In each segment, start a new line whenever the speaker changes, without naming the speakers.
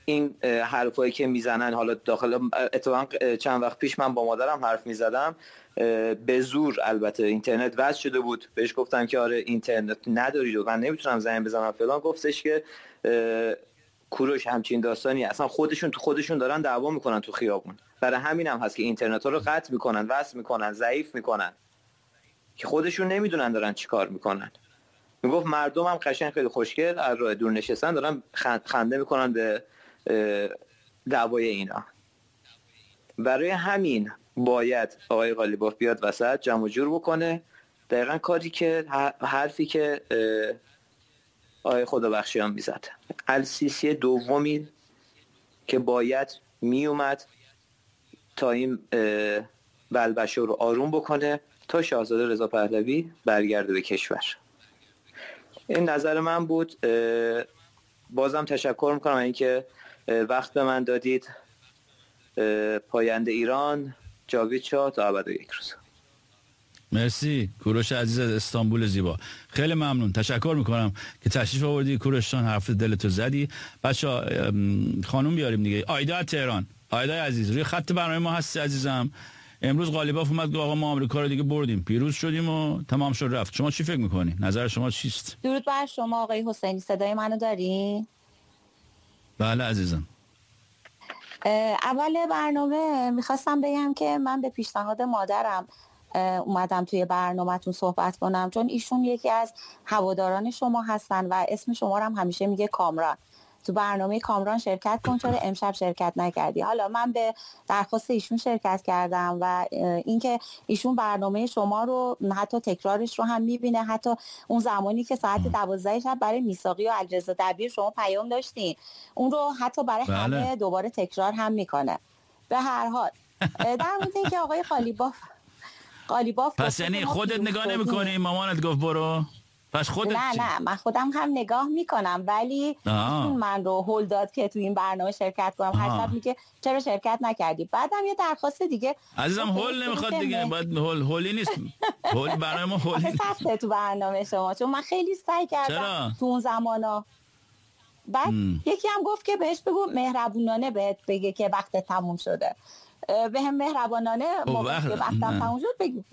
این حرفایی که میزنن، حالا داخل اتفاقا چند وقت پیش من با مادرم حرف میزدم، به زور البته اینترنت وصل شده بود، بهش گفتم که آره اینترنت ندارید و من نمیتونم زنگ بزنم فلان، گفتش که کوروش همچین داستانی، اصلا خودشون دارن دعوا میکنن تو خیابون، برای همینم هست که اینترنت ها رو قطع میکنن، وصل میکنن، ضعیف میکنن، که خودشون نمیدونن دارن چی کار میکنن. میگفت مردم هم قشنگ خیلی خوشگل از راه دور نشستن دارن خنده میکنن به دعوای اینا. برای همین باید آقای قالیباف بیاد وسط جمع و جور بکنه، دقیقا کاری که حرفی که آقای خدابخشیان میزد، السیسی دومی که باید میومد تا این بلبشه رو آروم بکنه تا شاهزاده رضا پهلوی برگرده به کشور. این نظر من بود. بازم تشکر میکنم اینکه وقت به من دادید. پاینده ایران، جاوید شاه تا ابد و یک روز.
مرسی کوروش عزیز از استانبول زیبا، خیلی ممنون، تشکر میکنم که تشریف آوردی کوروشان، حرف دلتو زدی. بچا خانوم بیاریم دیگه. آیدا از تهران. آیدا عزیز روی خط برنامه ما هستی عزیزم. امروز قالیباف اومد گفت آقا ما آمریکا رو دیگه بردیم، پیروز شدیم و تمام شد رفت. شما چی فکر میکنی؟ نظر شما چیست؟
درود بر شما آقای حسینی، صدای منو داری؟
بله عزیزم.
اول برنامه میخواستم بگم که من به پیشنهاد مادرم اومدم توی برنامه‌تون صحبت کنم، چون ایشون یکی از هواداران شما هستن و اسم شما رو هم همیشه میگه کامران. تو برنامه کامران شرکت کن، چرا امشب شرکت نکردی؟ حالا من به درخواست ایشون شرکت کردم و اینکه ایشون برنامه شما رو حتی تکرارش رو هم میبینه، حتی اون زمانی که ساعت 12 شب برای میثاقی و علیرضا دبیر شما پیام داشتین، اون رو حتی برای همه دوباره تکرار هم میکنه. به هر حال در مورد اینکه آقای قالیباف
پس یعنی خودت نگاه نمی‌کنی؟ مامانت گفت برو؟ پس خودت
نه من خودم هم نگاه میکنم، ولی ایشون من رو هول داد که تو این برنامه شرکت کنم. هر شب میگه چرا شرکت نکردی؟ بعدم یه درخواست دیگه
عزیزم هول نمیخواد دیگه، باید هولی نیست. هول برای ما هولی نیست.
سخته تو برنامه شما، چون من خیلی سعی کردم تو اون زمانا. بعد یکی هم گفت که بهش بگو مهربونانه بهت بگه که وقت تموم شده. به هم مهربانانه وقتم تموم شد بگید.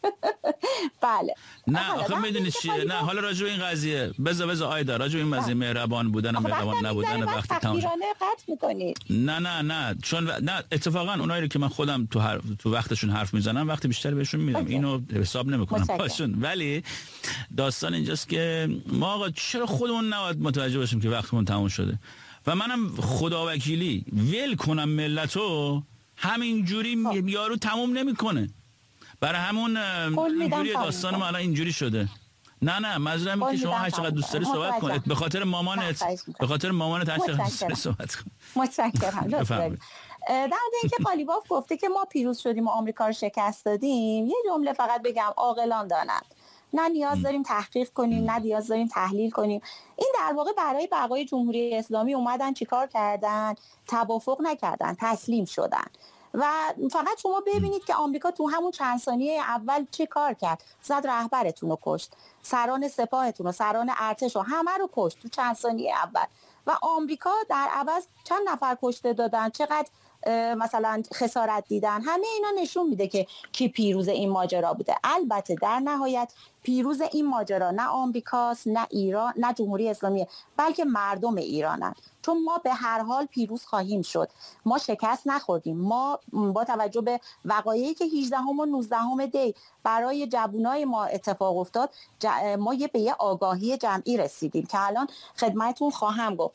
بله.
نه آخه میدونی چیه؟ نه حالا راجع به این قضیه بذار آیدا، راجع به این قضیه مهربان بودن و مهربان نبودن وقتی تموم شد
قطع می‌کنید.
نه چون نه اتفاقا اونایی که من خودم تو وقتشون حرف میزنم وقت بیشتر بهشون میدم، اینو حساب نمیکنم باشون. ولی داستان اینجاست که ما آقا چرا خودمون نباید متوجه باشیم که وقتمون تموم شده؟ و منم خداوکیلی ول کنم ملتو همینجوری یارو تموم نمیکنه. برای همون اینجوری داستان ما الان اینجوری شده. نه منظورم اینه که شما هر چقدر دوست داری صحبت کنید، به خاطر مامانت هر چقدر دوست داری صحبت کن.
متشکرم. در مورد اینکه قالیباف گفته که ما پیروز شدیم و آمریکا رو شکست دادیم، یه جمله فقط بگم، عاقلان دانند. نه نیاز داریم تحقیق کنیم، نه نیاز داریم تحلیل کنیم. این در واقع برای بقای جمهوری اسلامی اومدن چیکار کردن؟ توافق نکردن، تسلیم شدن. و فقط شما ببینید که آمریکا تو همون چند ثانیه اول چه کار کرد. زد رهبرتون رو کشت، سران سپاهتون رو، سران ارتش رو، همه رو کشت تو چند ثانیه اول. و آمریکا در عوض چند نفر کشته دادن، چقدر مثلا خسارت دیدن. همه اینا نشون میده که کی پیروز این ماجرا بوده. البته در نهایت پیروز این ماجرا نه آمریکاست، نه ایران، نه جمهوری اسلامی، بلکه مردم ایرانن. چون ما به هر حال پیروز خواهیم شد. ما شکست نخوردیم. ما با توجه به وقایعی که 18 و 19 دی برای جوانای ما اتفاق افتاد، ما به یه آگاهی جمعی رسیدیم که الان خدمتتون خواهم گفت.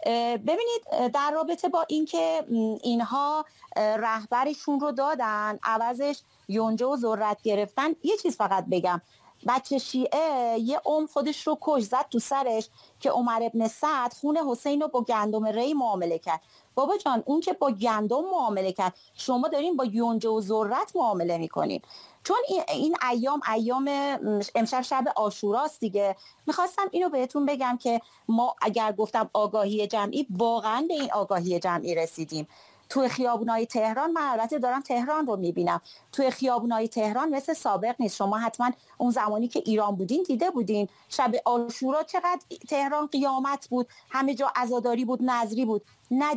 ببینید در رابطه با اینکه اینها رهبرشون رو دادن، عوضش یونجه و ذرت گرفتن، یه چیز فقط بگم. بچه شیعه یه خودش رو کش، زد تو سرش که عمر ابن سعد خون حسین رو با گندم ری معامله کرد. بابا جان، اون که با گندم معامله کرد، شما دارین با یونجه و ذرت معامله میکنین. چون این ایام امشب شب عاشوراست دیگه. میخواستم اینو بهتون بگم که ما اگر گفتم آگاهی جمعی، واقعا به این آگاهی جمعی رسیدیم. توی خیابونای تهران، من البته دارم تهران رو میبینم، توی خیابونای تهران مثل سابق نیست. شما حتما اون زمانی که ایران بودین دیده بودین شب عاشورا چقدر تهران قیامت بود، همه جا عزاداری بود، نظری بود. نه